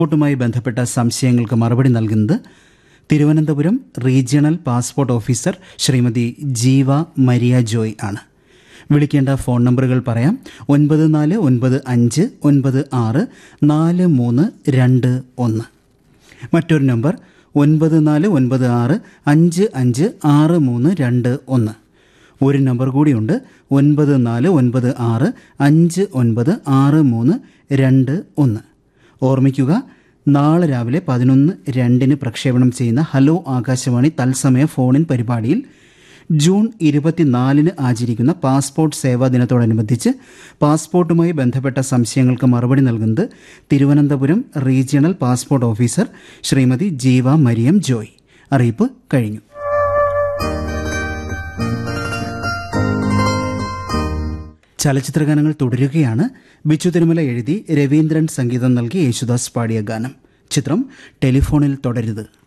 പാസ്പോർട്ടുമായി ബന്ധപ്പെട്ട സംശയങ്ങൾക്ക് മറുപടി നൽകുന്നത് Thiruvananthapuram regional passport officer Shrimati ജീവ മരിയ ജോയ് ആണ്. വിളിക്കേണ്ട ഫോൺ നമ്പറുകൾ പറയാം. 9495964321. മറ്റൊരു നമ്പർ 9496556321. ഒരു നമ്പർ കൂടിയുണ്ട്, 9496596321. ഓർമ്മിക്കുക, നാളെ രാവിലെ 11:02 പ്രക്ഷേപണം ചെയ്യുന്ന ഹലോ ആകാശവാണി തത്സമയ ഫോണിൻ പരിപാടിയിൽ ജൂൺ 24 ആചരിക്കുന്ന പാസ്പോർട്ട് സേവാ ദിനത്തോടനുബന്ധിച്ച് പാസ്പോർട്ടുമായി ബന്ധപ്പെട്ട സംശയങ്ങൾക്ക് മറുപടി നൽകുന്നത് Thiruvananthapuram regional passport officer Shrimati ജീവ മരിയം ജോയ്. അറിയിപ്പ് കഴിഞ്ഞു. ചലച്ചിത്രഗാനങ്ങൾ തുടരുകയാണ്. ബിച്ചു തിരുമല എഴുതി രവീന്ദ്രൻ സംഗീതം നൽകി യേശുദാസ് പാടിയ ഗാനം. ചിത്രം ടെലിഫോണിൽ തുടരുത്.